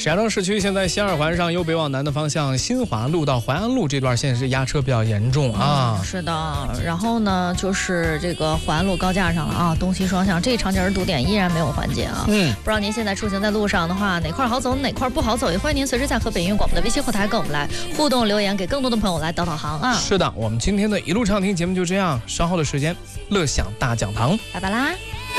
石家庄市区现在西二环上由北往南的方向，新华路到淮安路这段线是压车比较严重啊。 是的，然后呢，就是这个淮安路高架上了啊，东西双向这一长节堵点依然没有缓解啊。不知道您现在出行在路上的话，哪块好走，哪块不好走？也欢迎您随时在和北音广播的微信后台跟我们来互动留言，给更多的朋友来导航啊。 是的，我们今天的一路畅听节目就这样，稍后的时间乐享大讲堂， 拜拜啦。